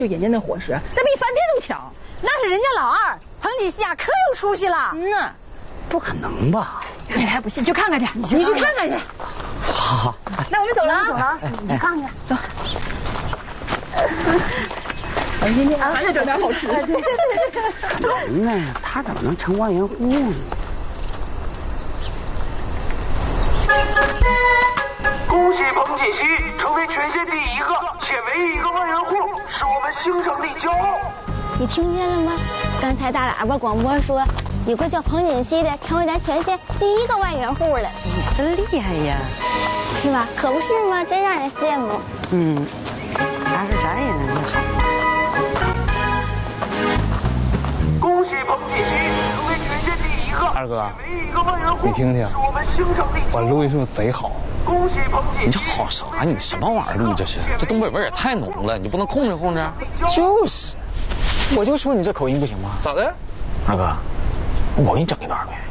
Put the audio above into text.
就人家那伙食，咱比饭店都强。 那是人家老二彭锦熙啊，可有出息了。 不可能吧？ 你还不信，去看看去。 你去看看去。 好， 那我们走了啊，你去看看。走。 今天还得整点好吃的。 那他怎么能成万元户呢？ 恭喜彭锦熙成为全县第一个且唯一一个万元户，是我们兴城的骄傲。 你听见了吗？刚才大喇叭广播说，有个叫彭锦熙的成为咱全县第一个万元户了。 你真厉害呀！ 是吧？可不是吗？真让人羡慕。 啥是咱也能好。 恭喜彭锦熙成为全县第一个二哥， 唯一一个万元户， 你听听， 是我们兴城的骄傲。 我录音术贼好。 恭喜彭锦熙！ 你这好啥？你什么玩意儿录这是？这东北味儿也太浓了，你不能控制控制？ 就是，我就说你这口音不行吗？ 咋的？ 二哥，我给你整一段呗。